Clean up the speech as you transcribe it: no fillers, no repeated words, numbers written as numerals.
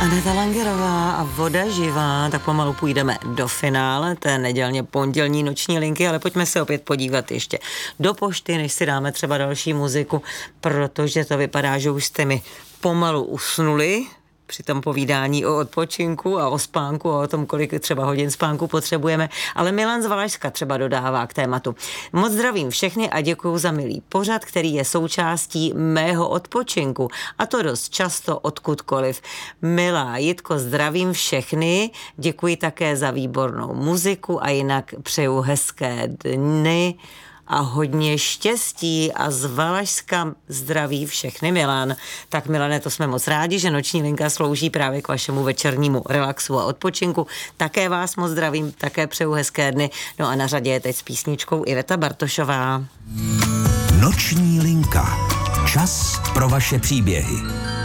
Aneta Langerová a Voda živá, tak pomalu půjdeme do finále té nedělně pondělní noční linky, ale pojďme se opět podívat ještě do pošty, než si dáme třeba další muziku, protože to vypadá, že už jste mi pomalu usnuli při tom povídání o odpočinku a o spánku a o tom, kolik třeba hodin spánku potřebujeme, ale Milan z Valašska třeba dodává k tématu. Moc zdravím všechny a děkuju za milý pořad, který je součástí mého odpočinku a to dost často odkudkoliv. Milá Jitko, zdravím všechny, děkuji také za výbornou muziku a jinak přeju hezké dny a hodně štěstí a z Valašska zdraví všechny Milan. Tak Milane, to jsme moc rádi, že noční linka slouží právě k vašemu večernímu relaxu a odpočinku. Také vás moc zdravím, také přeju hezké dny. No a na řadě je teď s písničkou Iveta Bartošová. Noční linka. Čas pro vaše příběhy.